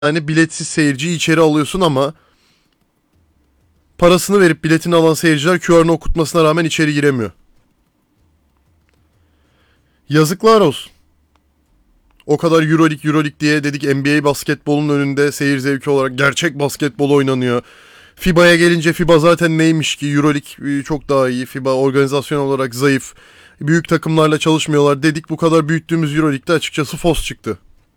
tane biletsiz seyirciyi içeri alıyorsun ama parasını verip biletini alan seyirciler QR'ını okutmasına rağmen içeri giremiyor. Yazıklar olsun. O kadar Euroleague diye dedik, NBA basketbolun önünde seyir zevki olarak gerçek basketbol oynanıyor. FIBA'ya gelince FIBA zaten neymiş ki, Euroleague çok daha iyi. FIBA organizasyon olarak zayıf. Büyük takımlarla çalışmıyorlar dedik, bu kadar büyüttüğümüz Euroleague'de açıkçası fos çıktı.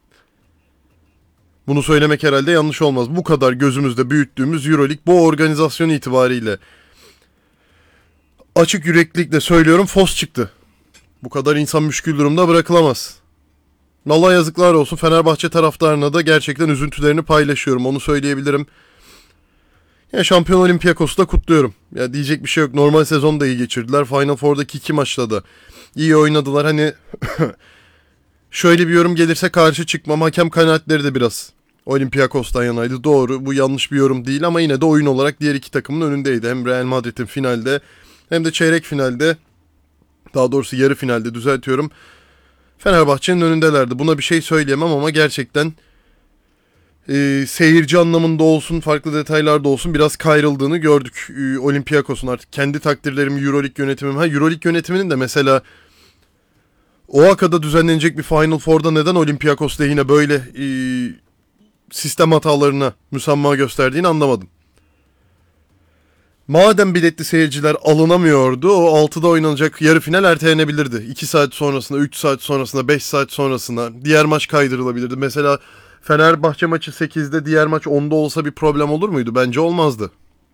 Bunu söylemek herhalde yanlış olmaz. Bu kadar gözümüzde büyüttüğümüz Euroleague bu organizasyon itibariyle, açık yüreklilikle söylüyorum, fos çıktı. Bu kadar insan müşkül durumda bırakılamaz. Vallahi yazıklar olsun. Fenerbahçe taraftarına da gerçekten üzüntülerini paylaşıyorum. Onu söyleyebilirim. Ya şampiyon Olympiakos'u da kutluyorum. Ya diyecek bir şey yok. Normal sezon da iyi geçirdiler. Final Four'daki 2 maçta da iyi oynadılar. Hani şöyle bir yorum gelirse karşı çıkmam. Hakem kanaatleri de biraz Olympiakos'tan yanaydı. Doğru. Bu yanlış bir yorum değil ama yine de oyun olarak diğer iki takımın önündeydi. Hem Real Madrid'in finalde hem de çeyrek finalde, daha doğrusu yarı finalde düzeltiyorum, Fenerbahçe'nin önündelerdi. Buna bir şey söyleyemem ama gerçekten seyirci anlamında olsun, farklı detaylarda olsun biraz kayrıldığını gördük. Olympiakos'un artık kendi takdirlerim, Euroleague yönetimim. Euroleague yönetiminin de mesela OAKA'da düzenlenecek bir Final Four'da neden Olympiakos lehine böyle sistem hatalarına müsamaha gösterdiğini anlamadım. Madem biletli seyirciler alınamıyordu, o 6'da oynanacak yarı final ertelenebilirdi. 2 saat sonrasında, 3 saat sonrasında, 5 saat sonrasında diğer maç kaydırılabilirdi. Mesela Fenerbahçe maçı 8'de, diğer maç 10'da olsa bir problem olur muydu? Bence olmazdı.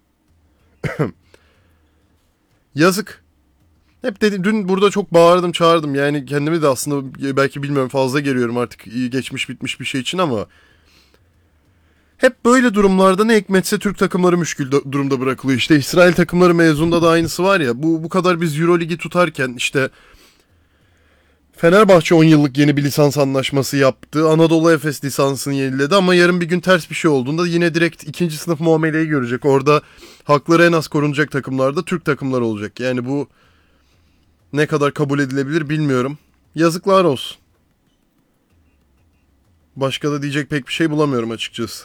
Yazık. Hep dedim, dün burada çok bağırdım çağırdım. Yani kendimi de aslında belki bilmiyorum fazla geriyorum artık geçmiş bitmiş bir şey için ama hep böyle durumlarda ne hikmetse Türk takımları müşkül durumda bırakılıyor. İşte İsrail takımları mezunda da aynısı var ya. Bu kadar biz Euroligi tutarken işte Fenerbahçe 10 yıllık yeni bir lisans anlaşması yaptı. Anadolu Efes lisansını yeniledi ama yarın bir gün ters bir şey olduğunda yine direkt ikinci sınıf muameleyi görecek. Orada hakları en az korunacak takımlarda Türk takımları olacak. Yani bu ne kadar kabul edilebilir bilmiyorum. Yazıklar olsun. Başka da diyecek pek bir şey bulamıyorum açıkçası.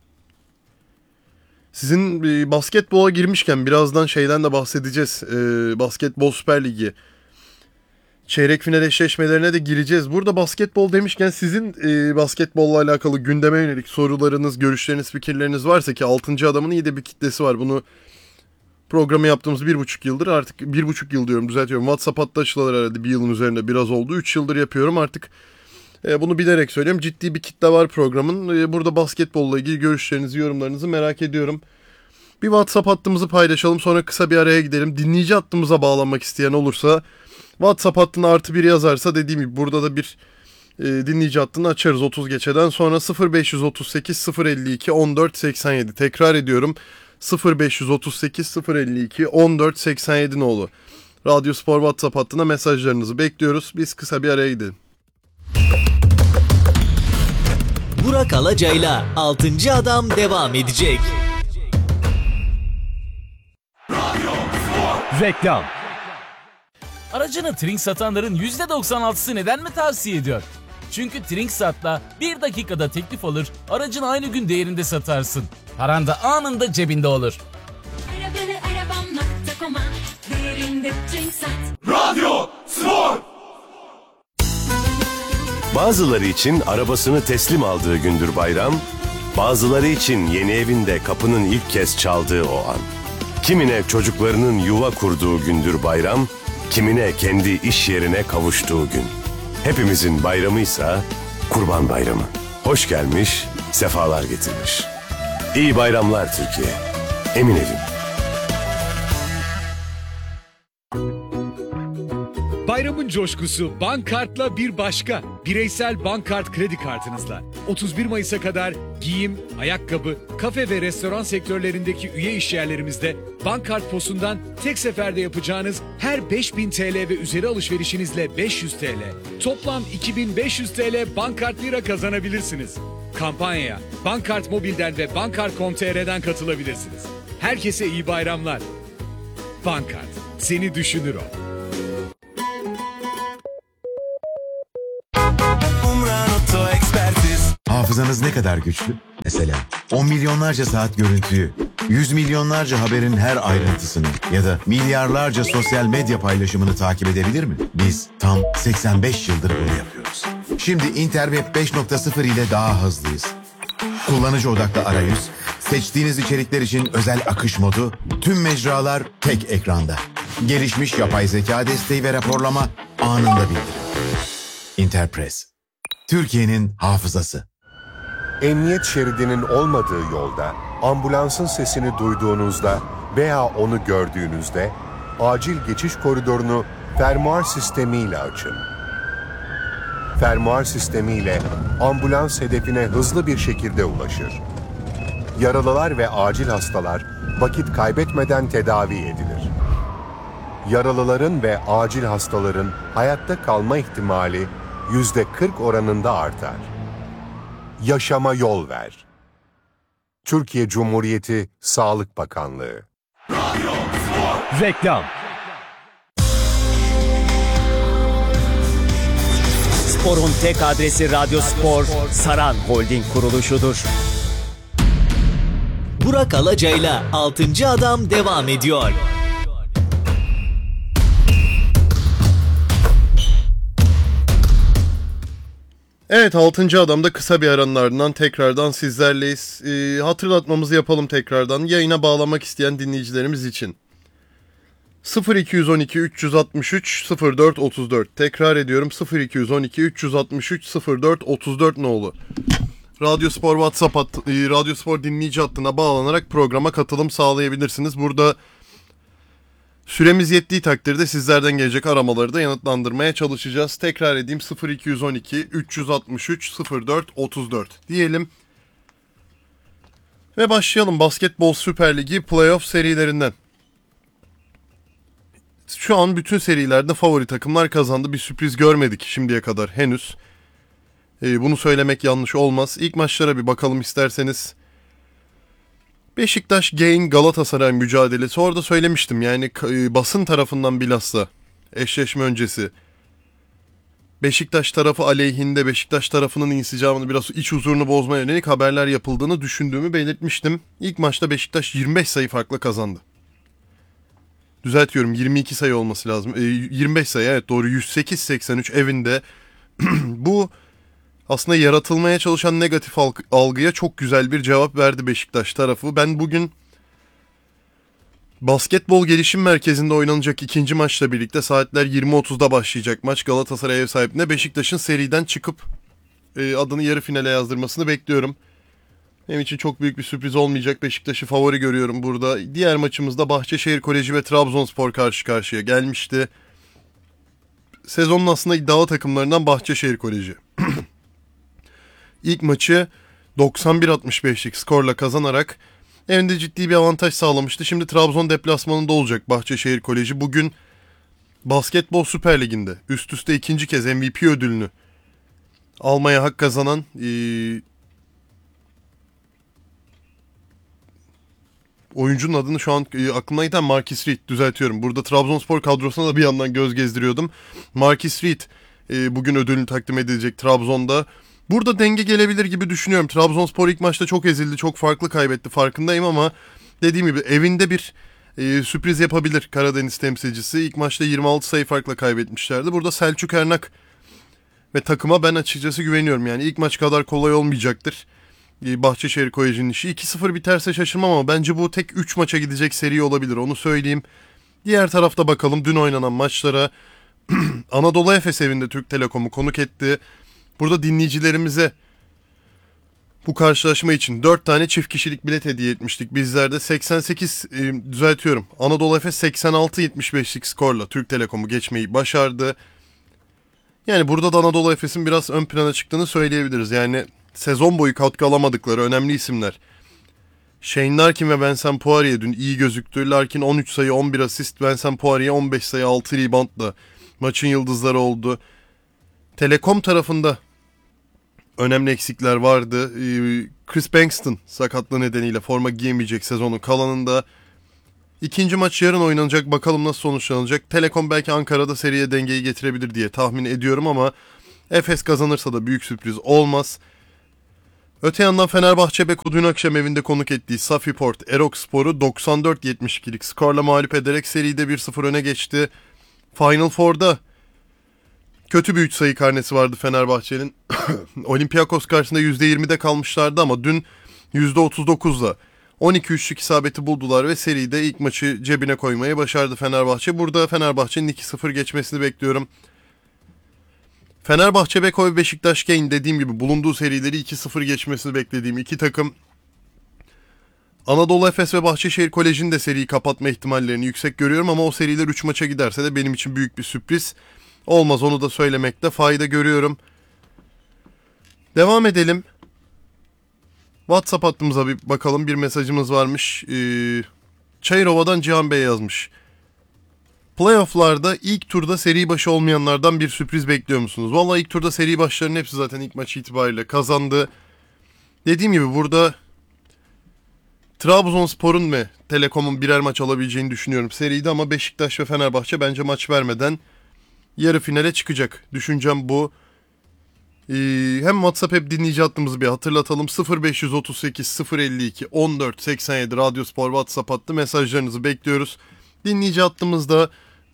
Sizin basketbola girmişken birazdan şeyden de bahsedeceğiz. Basketbol Süper Ligi. Çeyrek final eşleşmelerine de gireceğiz. Burada basketbol demişken sizin basketbolla alakalı gündeme yönelik sorularınız, görüşleriniz, fikirleriniz varsa, ki 6. adamın iyi de bir kitlesi var. Bunu programı yaptığımız 1,5 yıldır, artık 1,5 yıl diyorum, düzeltiyorum. WhatsApp hattı açılalar herhalde bir yılın üzerinde biraz oldu. 3 yıldır yapıyorum artık. Bunu bilerek söylüyorum. Ciddi bir kitle var programın. Burada basketbolla ilgili görüşlerinizi, yorumlarınızı merak ediyorum. Bir WhatsApp hattımızı paylaşalım, sonra kısa bir araya gidelim. Dinleyici hattımıza bağlanmak isteyen olursa WhatsApp hattına +1 yazarsa, dediğim gibi burada da bir dinleyici hattını açarız 30 geçeden sonra. 0538 052 14 87. Tekrar ediyorum, 0538 052 14 87 nolu Radyo Spor WhatsApp hattına mesajlarınızı bekliyoruz. Biz kısa bir araya gidelim. Burak Alacay'la 6. Adam devam edecek. Reklam. Aracını Trink satanların %96'sı neden mi tavsiye ediyor? Çünkü Trinksat'la 1 dakikada teklif alır, aracını aynı gün değerinde satarsın. Paran da anında cebinde olur. Arabanı arabam.com'a, değerinde Trinksat. Radyo Spor. Bazıları için arabasını teslim aldığı gündür bayram, bazıları için yeni evinde kapının ilk kez çaldığı o an. Kimine çocuklarının yuva kurduğu gündür bayram, kimine kendi iş yerine kavuştuğu gün. Hepimizin bayramıysa Kurban Bayramı. Hoş gelmiş, sefalar getirmiş. İyi bayramlar Türkiye. Emin evim. Bayramın coşkusu Bankart'la bir başka. Bireysel Bankart kredi kartınızla 31 Mayıs'a kadar giyim, ayakkabı, kafe ve restoran sektörlerindeki üye işyerlerimizde Bankart POS'undan tek seferde yapacağınız her 5000 TL ve üzeri alışverişinizle 500 TL, toplam 2500 TL Bankart Lira kazanabilirsiniz. Kampanyaya Bankart Mobil'den ve Bankart.com.tr'den katılabilirsiniz. Herkese iyi bayramlar. Bankart, seni düşünür o. Hafızanız ne kadar güçlü? Mesela 10 milyonlarca saat görüntüyü, 100 milyonlarca haberin her ayrıntısını ya da milyarlarca sosyal medya paylaşımını takip edebilir mi? Biz tam 85 yıldır bunu yapıyoruz. Şimdi Interweb 5.0 ile daha hızlıyız. Kullanıcı odaklı arayüz, seçtiğiniz içerikler için özel akış modu, tüm mecralar tek ekranda. Gelişmiş yapay zeka desteği ve raporlama anında bildirim. Interpress, Türkiye'nin hafızası. Emniyet şeridinin olmadığı yolda, ambulansın sesini duyduğunuzda veya onu gördüğünüzde acil geçiş koridorunu fermuar sistemiyle açın. Fermuar sistemiyle ambulans hedefine hızlı bir şekilde ulaşır. Yaralılar ve acil hastalar vakit kaybetmeden tedavi edilir. Yaralıların ve acil hastaların hayatta kalma ihtimali %40 oranında artar. Yaşama yol ver. Türkiye Cumhuriyeti Sağlık Bakanlığı. Reklam. Spor'un tek adresi Radyo Spor, Saran Holding kuruluşudur. Burak Alacay'la 6. Adam devam ediyor. Evet, 6. Adam'da kısa bir aranın ardından tekrardan sizlerleyiz. Hatırlatmamızı yapalım tekrardan yayına bağlamak isteyen dinleyicilerimiz için. 0212 363 04 34. Tekrar ediyorum, 0212 363 04 34 nolu. Radyo Spor Radyo Spor dinleyici hattına bağlanarak programa katılım sağlayabilirsiniz. Burada süremiz yettiği takdirde sizlerden gelecek aramaları da yanıtlandırmaya çalışacağız. Tekrar edeyim, 0212 363 04 34 diyelim. Ve başlayalım Basketbol Süper Ligi playoff serilerinden. Şu an bütün serilerde favori takımlar kazandı. Bir sürpriz görmedik şimdiye kadar henüz. Bunu söylemek yanlış olmaz. İlk maçlara bir bakalım isterseniz. Beşiktaş Gain Galatasaray mücadelesi. Orada söylemiştim yani basın tarafından bilhassa eşleşme öncesi Beşiktaş tarafı aleyhinde, Beşiktaş tarafının insicamını, biraz iç huzurunu bozmaya yönelik haberler yapıldığını düşündüğümü belirtmiştim. İlk maçta Beşiktaş 25 sayı farkla kazandı. Düzeltiyorum, 22 sayı olması lazım. 25 sayı, evet doğru, 108-83 evinde. Bu aslında yaratılmaya çalışan negatif algıya çok güzel bir cevap verdi Beşiktaş tarafı. Ben bugün Basketbol Gelişim Merkezi'nde oynanacak ikinci maçla birlikte saatler 20.30'da başlayacak maç. Galatasaray ev sahipliğinde Beşiktaş'ın seriden çıkıp adını yarı finale yazdırmasını bekliyorum. Benim için çok büyük bir sürpriz olmayacak. Beşiktaş'ı favori görüyorum burada. Diğer maçımızda Bahçeşehir Koleji ve Trabzonspor karşı karşıya gelmişti. Sezonun aslında iddialı takımlarından Bahçeşehir Koleji. İlk maçı 91-65'lik skorla kazanarak evinde ciddi bir avantaj sağlamıştı. Şimdi Trabzon deplasmanında olacak Bahçeşehir Koleji. Bugün Basketbol Süper Ligi'nde üst üste ikinci kez MVP ödülünü almaya hak kazanan oyuncunun adını şu an aklımdan giden Marcus Reed, düzeltiyorum. Burada Trabzonspor kadrosuna da bir yandan göz gezdiriyordum. Marcus Reed bugün ödülünü takdim edilecek Trabzon'da. Burada denge gelebilir gibi düşünüyorum. Trabzonspor ilk maçta çok ezildi, çok farklı kaybetti, farkındayım ama dediğim gibi evinde bir sürpriz yapabilir Karadeniz temsilcisi. İlk maçta 26 sayı farkla kaybetmişlerdi. Burada Selçuk Ernak ve takıma ben açıkçası güveniyorum. Yani ilk maç kadar kolay olmayacaktır Bahçeşehir Koleji'nin işi. 2-0 biterse şaşırmam ama bence bu tek 3 maça gidecek seri olabilir, onu söyleyeyim. Diğer tarafta bakalım dün oynanan maçlara. Anadolu Efes evinde Türk Telekom'u konuk etti. Burada dinleyicilerimize bu karşılaşma için 4 tane çift kişilik bilet hediye etmiştik. Bizler de 88, düzeltiyorum, Anadolu Efes 86-75'lik skorla Türk Telekom'u geçmeyi başardı. Yani burada da Anadolu Efes'in biraz ön plana çıktığını söyleyebiliriz. Yani sezon boyu katkı alamadıkları önemli isimler. Shane Larkin ve Vincent Poirier dün iyi gözüktü. Larkin 13 sayı 11 asist, Vincent Poirier 15 sayı 6 reboundla maçın yıldızları oldu. Telekom tarafında önemli eksikler vardı. Chris Bankston sakatlığı nedeniyle forma giyemeyecek sezonun kalanında. İkinci maç yarın oynanacak. Bakalım nasıl sonuçlanacak. Telekom belki Ankara'da seriye dengeyi getirebilir diye tahmin ediyorum ama Efes kazanırsa da büyük sürpriz olmaz. Öte yandan Fenerbahçe Beko dün akşam evinde konuk ettiği Safiport Erokspor'u 94-72'lik skorla mağlup ederek seride 1-0 öne geçti. Final Four'da kötü bir 3 sayı karnesi vardı Fenerbahçe'nin. Olympiakos karşısında %20'de kalmışlardı ama dün %39'la 12 üçlük isabeti buldular ve seride ilk maçı cebine koymayı başardı Fenerbahçe. Burada Fenerbahçe'nin 2-0 geçmesini bekliyorum. Fenerbahçe, Beko ve Beşiktaş Kane dediğim gibi bulunduğu serileri 2-0 geçmesini beklediğim iki takım. Anadolu Efes ve Bahçeşehir Koleji'nin de seriyi kapatma ihtimallerini yüksek görüyorum ama o seriler 3 maça giderse de benim için büyük bir sürpriz olmaz, onu da söylemekte fayda görüyorum. Devam edelim. WhatsApp hattımıza bir bakalım, bir mesajımız varmış. Çayırova'dan Cihan Bey yazmış. Playoff'larda ilk turda seri başı olmayanlardan bir sürpriz bekliyor musunuz? Vallahi ilk turda seri başlarının hepsi zaten ilk maç itibariyle kazandı. Dediğim gibi burada Trabzonspor'un ve Telekom'un birer maç alabileceğini düşünüyorum seride ama Beşiktaş ve Fenerbahçe bence maç vermeden yarı finale çıkacak. Düşüncem bu. Hem WhatsApp hem dinleyici hattımızı bir hatırlatalım. 0538 052 14 87 Radyospor WhatsApp hattı, mesajlarınızı bekliyoruz. Dinleyici hattımızda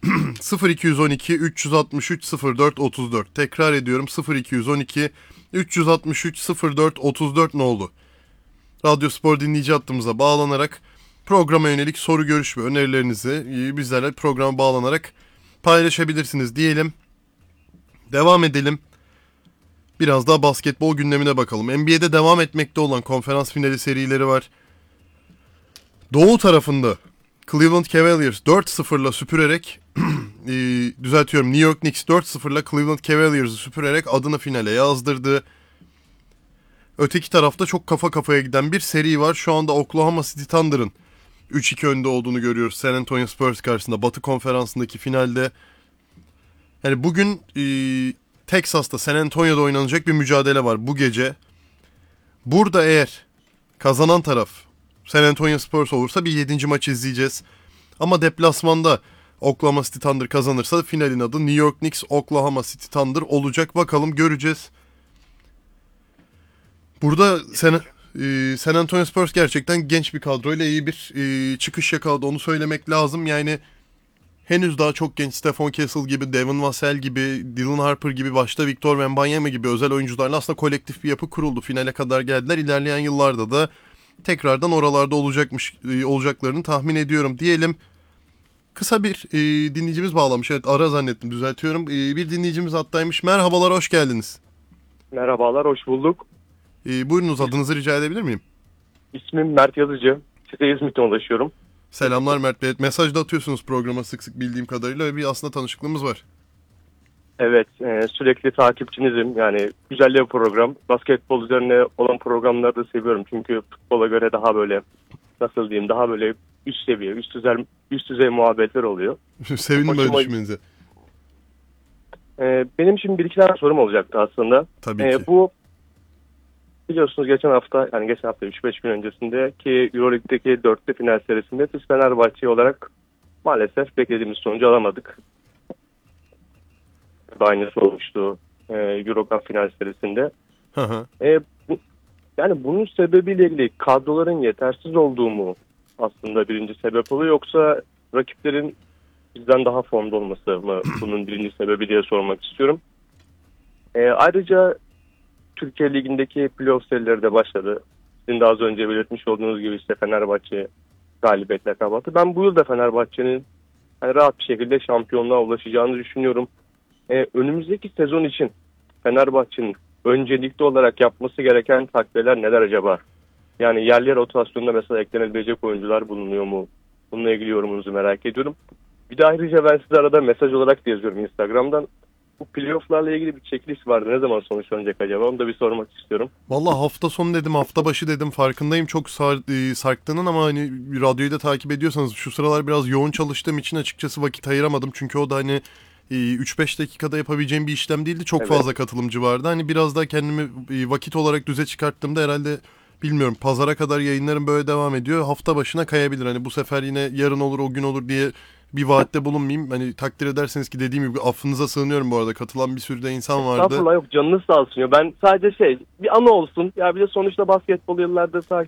0212 363 04 34. Tekrar ediyorum, 0212 363 04 34 nolu Radyospor dinleyici hattımıza bağlanarak programa yönelik soru, görüş ve önerilerinizi bizlerle programa bağlanarak paylaşabilirsiniz diyelim. Devam edelim. Biraz daha basketbol gündemine bakalım. NBA'de devam etmekte olan konferans finali serileri var. Doğu tarafında Cleveland Cavaliers 4-0'la süpürerek New York Knicks 4-0'la Cleveland Cavaliers'ı süpürerek adını finale yazdırdı. Öteki tarafta çok kafa kafaya giden bir seri var. Şu anda Oklahoma City Thunder'ın 3-2 önde olduğunu görüyoruz San Antonio Spurs karşısında Batı Konferansı'ndaki finalde. Yani bugün Texas'ta, San Antonio'da oynanacak bir mücadele var bu gece. Burada eğer kazanan taraf San Antonio Spurs olursa bir 7. maç izleyeceğiz. Ama deplasmanda Oklahoma City Thunder kazanırsa finalin adı New York Knicks Oklahoma City Thunder olacak. Bakalım, göreceğiz. Burada San Antonio Spurs gerçekten genç bir kadroyla iyi bir çıkış yakaladı, onu söylemek lazım. Yani henüz daha çok genç Stephon Castle gibi, Devin Vassell gibi, Dylan Harper gibi, başta Victor Wembanyama gibi özel oyuncularla aslında kolektif bir yapı kuruldu. Finale kadar geldiler. İlerleyen yıllarda da tekrardan oralarda olacaklarını tahmin ediyorum diyelim. Kısa bir dinleyicimiz bağlamış. Evet, ara zannettim, düzeltiyorum. Bir dinleyicimiz hattaymış. Merhabalar, hoş geldiniz. Merhabalar, hoş bulduk. Buyurunuz, adınızı rica edebilir miyim? İsmim Mert Yazıcı. Size İzmit'ten ulaşıyorum. Selamlar Mert Bey. Mesaj da atıyorsunuz programa sık sık bildiğim kadarıyla ve bir aslında tanışıklığımız var. Evet, sürekli takipçinizim. Yani güzel bir program. Basketbol üzerine olan programları da seviyorum. Çünkü futbola göre daha böyle, nasıl diyeyim, daha böyle üst seviye, üst düzey muhabbetler oluyor. Sevindim böyle düşünmenize. Benim şimdi bir iki tane sorum olacaktı aslında. Tabii ki. Bu biliyorsunuz geçen hafta 3-5 gün öncesindeki Euroleague'deki dörtlü final serisinde biz Fenerbahçe olarak maalesef beklediğimiz sonucu alamadık. Aynısı olmuştu Eurocup final serisinde. Yani bunun sebebiyle ilgili kadroların yetersiz olduğu mu aslında birinci sebep oluyor, yoksa rakiplerin bizden daha formda olması mı bunun birinci sebebi diye sormak istiyorum. Ayrıca Türkiye Ligi'ndeki playoff serileri de başladı. Sizin de az önce belirtmiş olduğunuz gibi işte Fenerbahçe galibiyetle kapattı. Ben bu yıl da Fenerbahçe'nin rahat bir şekilde şampiyonluğa ulaşacağını düşünüyorum. Önümüzdeki sezon için Fenerbahçe'nin öncelikli olarak yapması gereken takviyeler neler acaba? Yani yerli rotasyonunda mesela eklenebilecek oyuncular bulunuyor mu? Bununla ilgili yorumunuzu merak ediyorum. Bir de ayrıca ben size arada mesaj olarak da yazıyorum Instagram'dan. Bu playoff'larla ilgili bir checklist vardı. Ne zaman sonuçlanacak acaba? Onu da bir sormak istiyorum. Vallahi hafta sonu dedim, hafta başı dedim. Farkındayım çok sarktığının ama hani radyoyu da takip ediyorsanız şu sıralar biraz yoğun çalıştığım için açıkçası vakit ayıramadım. Çünkü o da hani 3-5 dakikada yapabileceğim bir işlem değildi. Çok fazla katılımcı vardı. Hani biraz daha kendimi vakit olarak düze çıkarttığımda herhalde bilmiyorum, pazara kadar yayınlarım böyle devam ediyor. Hafta başına kayabilir. Hani bu sefer yine yarın olur, o gün olur diye bir vaatte bulunmayayım. Hani takdir ederseniz ki dediğim gibi affınıza sığınıyorum bu arada. Katılan bir sürü de insan vardı. Estağfurullah, yok canınız sağ olsun ya. Ben sadece bir anı olsun. Ya bir de sonuçta basketbolu yıllardır takip